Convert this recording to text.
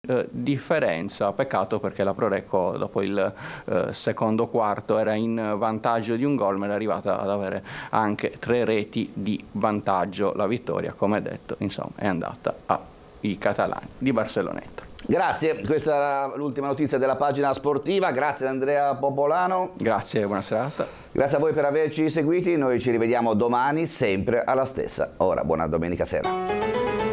differenza. Peccato perché la Prorecco dopo il secondo quarto era in vantaggio di un gol, ma era arrivata ad avere anche 3 reti di vantaggio. La vittoria, come detto, insomma, è andata ai catalani di Barceloneta. Grazie, questa era l'ultima notizia della pagina sportiva. Grazie ad Andrea Popolano. Grazie, buona serata. Grazie a voi per averci seguiti, noi ci rivediamo domani sempre alla stessa ora. Buona domenica sera.